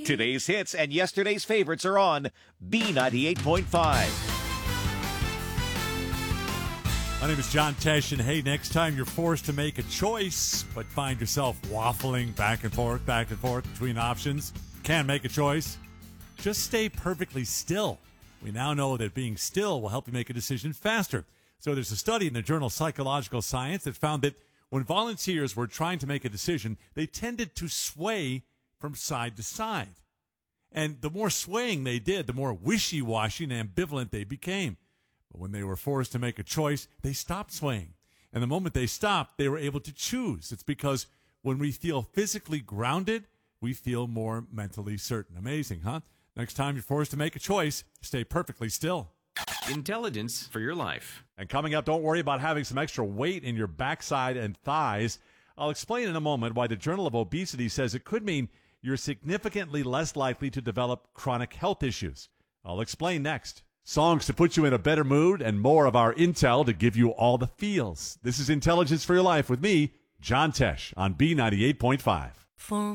Today's hits and yesterday's favorites are on B98.5. My name is John Tesh, and hey, next time you're forced to make a choice, but find yourself waffling back and forth between options, can't make a choice, just stay perfectly still. We now know that being still will help you make a decision faster. So there's a study in the journal Psychological Science that found that when volunteers were trying to make a decision, they tended to sway from side to side. And the more swaying they did, the more wishy-washy and ambivalent they became. But when they were forced to make a choice, they stopped swaying. And the moment they stopped, they were able to choose. It's because when we feel physically grounded, we feel more mentally certain. Amazing, huh? Next time you're forced to make a choice, stay perfectly still. Intelligence for your life. And coming up, don't worry about having some extra weight in your backside and thighs. I'll explain in a moment why the Journal of Obesity says it could mean you're significantly less likely to develop chronic health issues. I'll explain next. Songs to put you in a better mood and more of our intel to give you all the feels. This is Intelligence for Your Life with me, John Tesh, on B98.5.